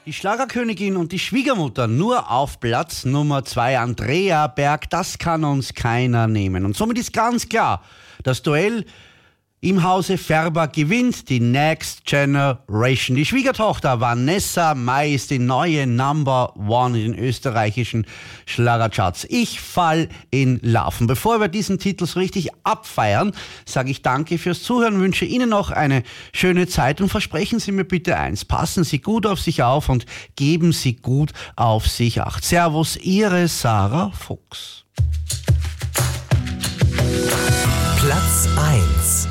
Die Schlagerkönigin und die Schwiegermutter nur auf Platz Nummer 2. Andrea Berg, das kann uns keiner nehmen. Und somit ist ganz klar, das Duell im Hause Färber gewinnt die Next Generation. Die Schwiegertochter Vanessa Mai ist die neue Number One in den österreichischen Schlagercharts. Ich fall in Love. Und bevor wir diesen Titel so richtig abfeiern, sage ich danke fürs Zuhören, wünsche Ihnen noch eine schöne Zeit und versprechen Sie mir bitte eins. Passen Sie gut auf sich auf und geben Sie gut auf sich Acht. Servus, Ihre Sarah Fuchs. Platz 1.